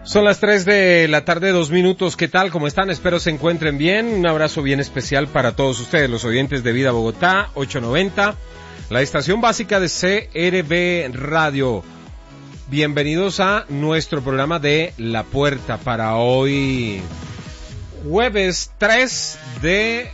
Son las 3 de la tarde, 2 minutos. ¿Qué tal? ¿Cómo están? Espero se encuentren bien. Un abrazo bien especial para todos ustedes, los oyentes de Vida Bogotá, 890, la estación básica de CRB Radio. Bienvenidos a nuestro programa de La Puerta para hoy, jueves 3 de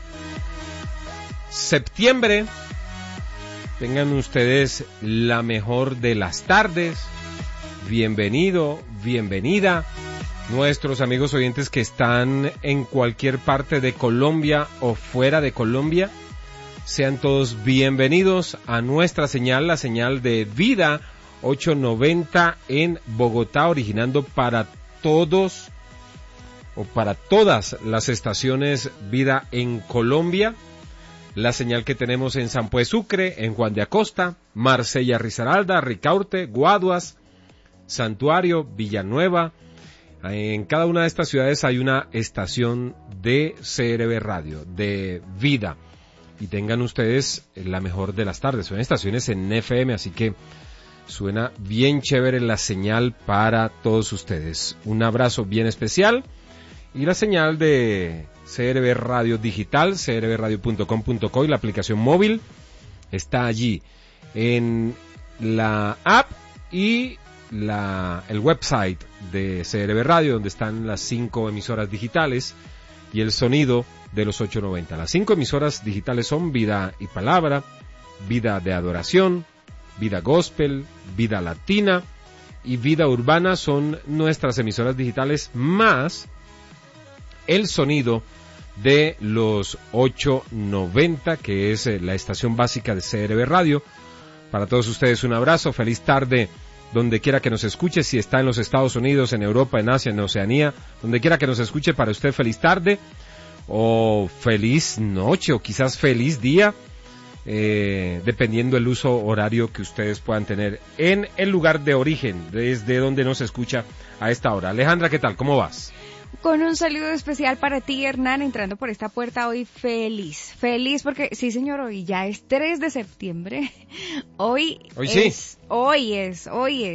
septiembre. Tengan ustedes la mejor de las tardes. Bienvenido, bienvenida. Nuestros amigos oyentes que están en cualquier parte de Colombia o fuera de Colombia, sean todos bienvenidos a nuestra señal, la señal de Vida 890 en Bogotá, originando para todos o para todas las estaciones Vida en Colombia. La señal que tenemos en San Pues Sucre, en Juan de Acosta, Marsella Risaralda, Ricaurte, Guaduas, Santuario, Villanueva. En cada una de estas ciudades hay una estación de CRB Radio, de Vida. Y tengan ustedes la mejor de las tardes. Son estaciones en FM, así que suena bien chévere la señal para todos ustedes. Un abrazo bien especial. Y la señal de CRB Radio Digital, crbradio.com.co, y la aplicación móvil está allí en la app y el website de CRB Radio, donde están las 5 emisoras digitales y el sonido de los 890. Las 5 emisoras digitales son Vida y Palabra, Vida de Adoración, Vida Gospel, Vida Latina y Vida Urbana. Son nuestras emisoras digitales más el sonido de los 890, que es la estación básica de CRB Radio. Para todos ustedes un abrazo, feliz tarde donde quiera que nos escuche, si está en los Estados Unidos, en Europa, en Asia, en Oceanía, donde quiera que nos escuche, para usted feliz tarde, o feliz noche, o quizás feliz día, dependiendo el uso horario que ustedes puedan tener en el lugar de origen, desde donde nos escucha a esta hora. Alejandra, ¿qué tal? ¿Cómo vas? Con un saludo especial para ti, Hernán, entrando por esta puerta hoy feliz porque sí señor, hoy ya es 3 de septiembre, hoy sí. Hoy sí.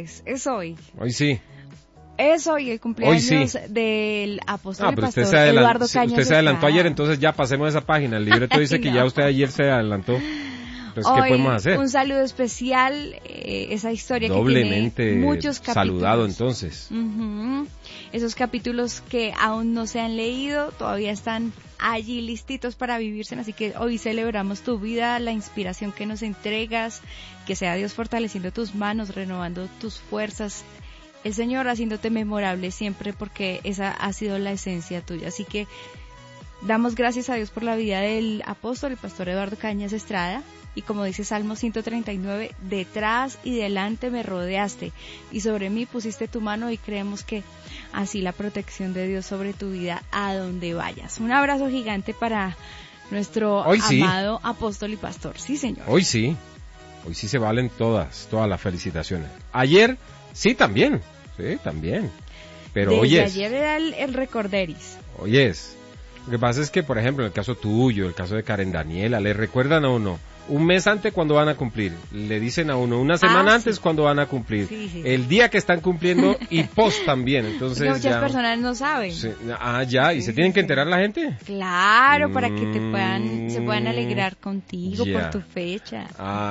Es hoy el cumpleaños del apóstol y pastor Eduardo Cañas. Usted se adelantó ayer, entonces ya pasemos a esa página, el libreto dice que ya usted ayer se adelantó. Entonces, ¿qué podemos hacer? Un saludo especial, esa historia doblemente que tiene muchos capítulos. Saludado entonces. Esos capítulos que aún no se han leído, todavía están allí listitos para vivirse, así que hoy celebramos tu vida, la inspiración que nos entregas, que sea Dios fortaleciendo tus manos, renovando tus fuerzas, el Señor haciéndote memorable siempre, porque esa ha sido la esencia tuya. Así que damos gracias a Dios por la vida del apóstol, el pastor Eduardo Cañas Estrada. Y como dice Salmo 139, detrás y delante me rodeaste y sobre mí pusiste tu mano, y creemos que así la protección de Dios sobre tu vida a donde vayas. Un abrazo gigante para nuestro amado apóstol y pastor. Sí, señor. Hoy sí se valen todas las felicitaciones. Ayer sí también, pero desde hoy es. Ayer era el recorderis. Hoy es. Lo que pasa es que, por ejemplo, en el caso tuyo, el caso de Karen Daniela, le recuerdan a uno un mes antes cuando van a cumplir, le dicen a uno una semana antes cuando van a cumplir, el día que están cumpliendo y post también, entonces muchas personas no saben. ¿y se tienen que enterar la gente? Claro, para que se puedan alegrar contigo por tu fecha.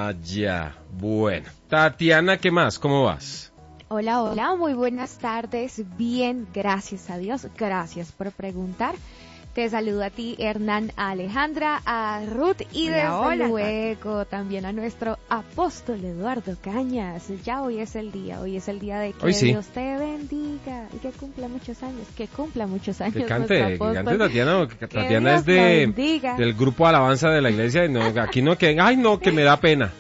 Bueno. Tatiana, ¿qué más? ¿Cómo vas? Hola, muy buenas tardes, bien, gracias a Dios, gracias por preguntar. Te saludo a ti, Hernán, a Alejandra, a Ruth y luego también a nuestro apóstol Eduardo Cañas. Ya hoy es el día de que Dios te bendiga y que cumpla muchos años. Que cante Tatiana. Tatiana es del grupo Alabanza de la iglesia. Y aquí que me da pena.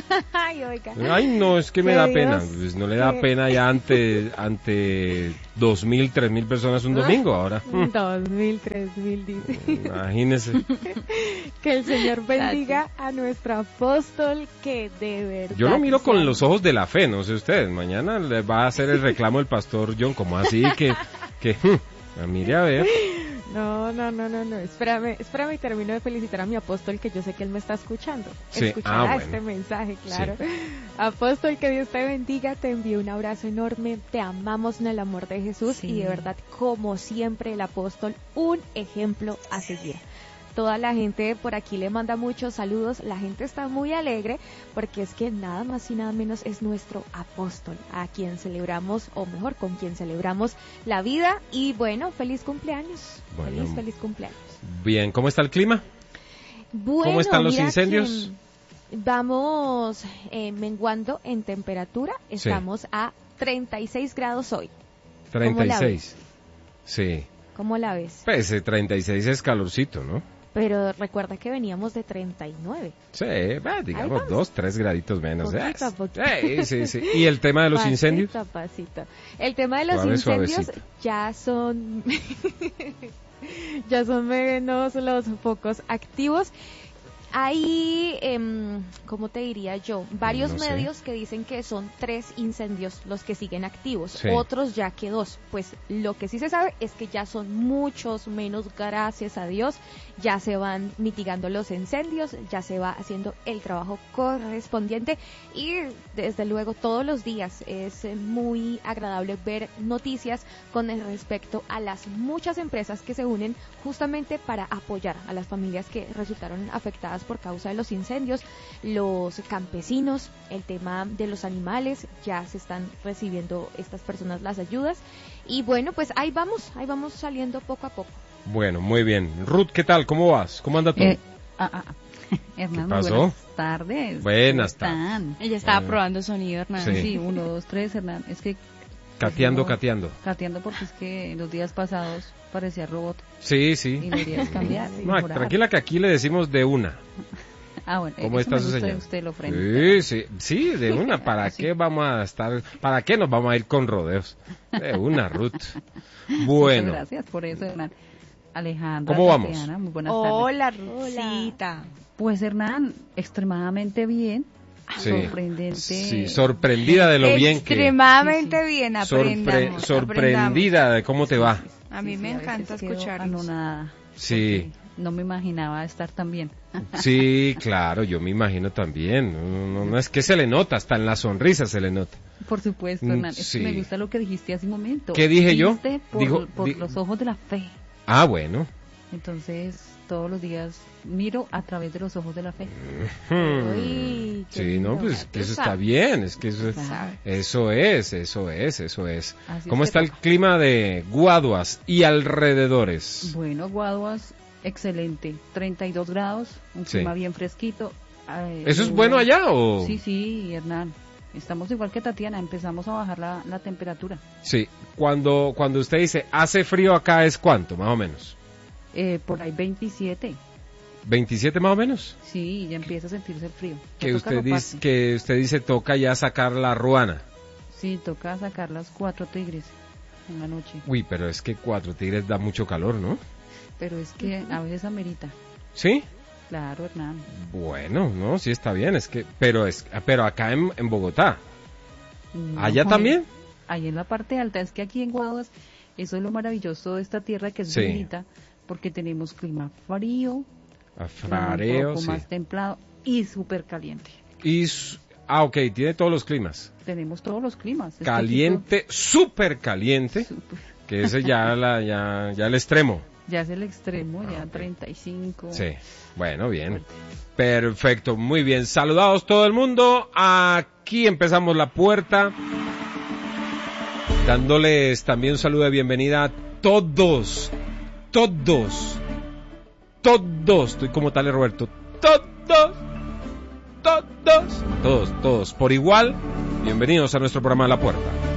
Es que me da pena. Pues no le da pena ya ante 2.000, 3.000 personas un domingo ahora. 2.000, 3.000 dice. Imagínese. Que el Señor bendiga a nuestro apóstol, que de verdad. Yo lo miro con los ojos de la fe, no sé ustedes. Mañana le va a hacer el reclamo el pastor John, como así que mire a ver. No. Espérame y termino de felicitar a mi apóstol, que yo sé que él me está escuchando. Sí. Escuchará Bueno. este mensaje, claro. Sí. Apóstol, que Dios te bendiga, te envío un abrazo enorme, te amamos en el amor de Jesús y de verdad, como siempre, el apóstol, un ejemplo a seguir. Toda la gente por aquí le manda muchos saludos, la gente está muy alegre porque es que nada más y nada menos es nuestro apóstol, a quien celebramos, o mejor, con quien celebramos la vida. Y bueno, feliz cumpleaños, Bueno. feliz cumpleaños. Bien, ¿cómo está el clima? Bueno, ¿Cómo están los mira incendios? que vamos menguando en temperatura, estamos a 36 grados hoy. 36. Sí. ¿Cómo la ves? Pues 36 es calorcito, ¿no? Pero recuerda que veníamos de 39. Sí, digamos 2, 3 graditos menos. Poquito a poquito. Sí. ¿Y el tema de los incendios? Pasito. El tema de los Suave, incendios suavecito. ya son menos los focos activos. Hay, ¿cómo te diría yo? Varios No sé. medios que dicen que son 3 incendios los que siguen activos, Sí. otros ya que 2. Pues lo que sí se sabe es que ya son muchos menos, gracias a Dios. Ya se van mitigando los incendios, ya se va haciendo el trabajo correspondiente y desde luego todos los días es muy agradable ver noticias con respecto a las muchas empresas que se unen justamente para apoyar a las familias que resultaron afectadas por causa de los incendios, los campesinos, el tema de los animales, ya se están recibiendo estas personas las ayudas y bueno, pues ahí vamos saliendo poco a poco. Bueno, muy bien. Ruth, ¿qué tal? ¿Cómo vas? ¿Cómo anda todo? Hernán, ¿Qué pasó? buenas tardes. Buenas ¿Cómo están? tardes. Ella estaba probando sonido, Hernán. Sí. Sí, 1, 2, 3, Hernán. Es que Cateando. cateando porque es que en los días pasados parecía robot Sí. y deberías cambiar. y No, mejorar. tranquila que aquí le decimos de una. Bueno, ¿Cómo eso está me su gusta señal? de usted lo frente. Sí, de una. ¿Para Sí. qué vamos a estar? ¿Para qué nos vamos a ir con rodeos? De una, Ruth. Bueno, Muchas gracias por eso, Hernán. Alejandra, ¿Cómo vamos? Tatiana, muy buenas tardes. Hola, Rosita. Pues Hernán, extremadamente bien. Sí. Sorprendente. sí, sorprendida de lo bien que... Extremadamente Sí, sí. bien, aprendamos. Sorprendida de cómo te va. A mí me a veces encanta quedo escucharlos. anonadada, Sí, porque no me imaginaba estar tan bien. sí, claro, yo me imagino también. No es que se le nota, hasta en la sonrisa se le nota. Por supuesto, Hernán. Es sí. que me gusta lo que dijiste hace un momento. ¿Qué dije yo? Viste por los ojos de la fe. Ah, bueno. Entonces, todos los días miro a través de los ojos de la fe. Uy, qué Sí, lindo. no, pues que tú eso está sabes. bien, es que eso es, Claro. eso es. Así ¿Cómo es está que el clima de Guaduas y alrededores? Bueno, Guaduas, excelente. 32 grados, un Sí. clima bien fresquito. ¿Eso es bueno allá o...? Sí, Hernán. Estamos igual que Tatiana, empezamos a bajar la temperatura. Sí, cuando usted dice hace frío acá, ¿es cuánto, más o menos? Por ahí 27. ¿27 más o menos? Sí, ya empieza a sentirse el frío. Que Ya toca usted roparse. dice toca ya sacar la ruana. Sí, toca sacar las 4 tigres en la noche. Uy, pero es que 4 tigres da mucho calor, ¿no? Pero es que a veces amerita. ¿Sí? Claro, Hernán. Bueno, no, sí está bien, pero acá en Bogotá. No, ¿Allá también? Ahí en la parte alta. Es que aquí en Guaduas, eso es lo maravilloso de esta tierra, que es Sí. bonita, porque tenemos clima frío, A un Frareo, poco sí. más templado y súper caliente. Ok, tiene todos los climas. Tenemos todos los climas. Es que Caliente, súper caliente, aquí súper- que ese ya el extremo. ya es el extremo, ya 35. Sí, bueno, bien. Perfecto, muy bien. Saludados todo el mundo. Aquí empezamos la puerta. Dándoles también un saludo de bienvenida a todos. Estoy como tal, Roberto. Todos. Por igual. Bienvenidos a nuestro programa La Puerta.